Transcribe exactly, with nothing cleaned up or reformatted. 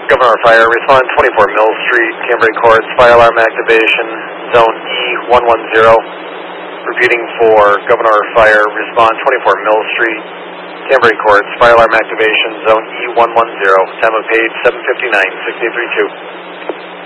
Governor Fire, respond twenty-four Mill Street, Cambrai Courts, fire alarm activation, zone E one one zero. Repeating for Governor Fire, respond twenty-four Mill Street, Cambrai Courts, fire alarm activation, zone E one one zero. Time of page seven fifty-nine, six eight three two.